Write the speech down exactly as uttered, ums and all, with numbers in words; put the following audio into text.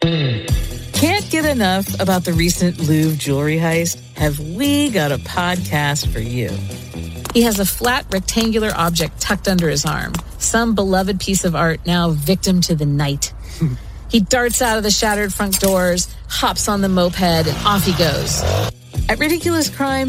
Can't get enough about the recent Louvre jewelry heist? Have we got a podcast for you? He has a flat rectangular object tucked under his arm, some beloved piece of art now victim to the night. He darts out of the shattered front doors, hops on the moped, and off he goes. At Ridiculous Crime,